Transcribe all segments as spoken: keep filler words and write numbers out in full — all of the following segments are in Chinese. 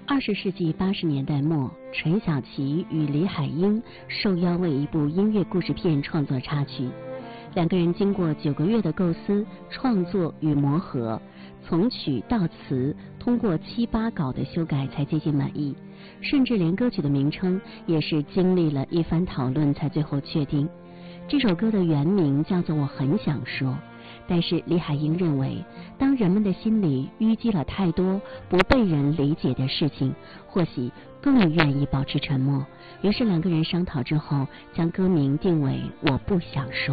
二十世纪八十年代末，陈小奇与李海英受邀为一部音乐故事片创作插曲。两个人经过九个月的构思、创作与磨合，从曲到词通过七八稿的修改才接近满意，甚至连歌曲的名称也是经历了一番讨论才最后确定。这首歌的原名叫做《我很想说》，但是李海英认为，当人们的心里淤积了太多不被人理解的事情，或许更愿意保持沉默。于是两个人商讨之后，将歌名定为《我不想说》。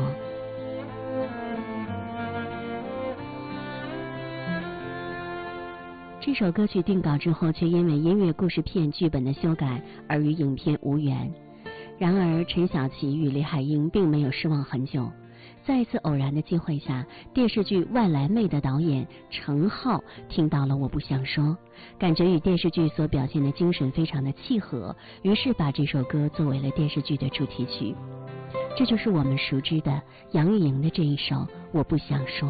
这首歌曲定稿之后，却因为音乐故事片剧本的修改而与影片无缘。然而陈小奇与李海英并没有失望很久，在一次偶然的机会下，电视剧《外来妹》的导演程浩听到了《我不想说》，感觉与电视剧所表现的精神非常的契合，于是把这首歌作为了电视剧的主题曲。这就是我们熟知的杨钰莹的这一首《我不想说》。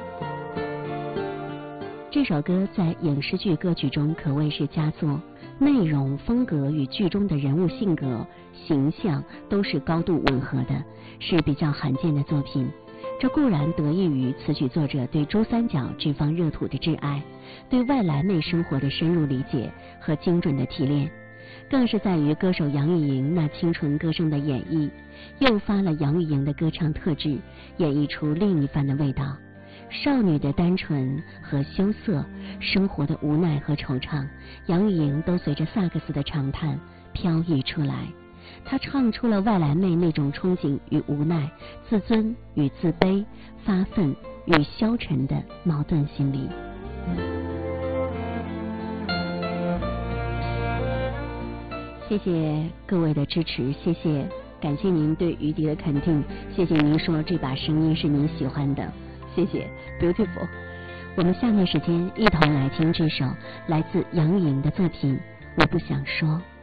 这首歌在影视剧歌曲中可谓是佳作，内容、风格与剧中的人物性格、形象都是高度吻合的，是比较罕见的作品。这固然得益于词曲作者对珠三角这方热土的挚爱，对外来妹生活的深入理解和精准的提炼，更是在于歌手杨钰莹那清纯歌声的演绎，诱发了杨钰莹的歌唱特质，演绎出另一番的味道。少女的单纯和羞涩，生活的无奈和惆怅，杨钰莹都随着萨克斯的长叹飘逸出来。她唱出了外来妹那种憧憬与无奈，自尊与自卑，发愤与消沉的矛盾心理。谢谢各位的支持，谢谢，感谢您对于迪的肯定，谢谢您说这把声音是您喜欢的，谢谢 Beautiful。 我们下面时间一同来听这首来自杨钰莹的作品《我不想说》。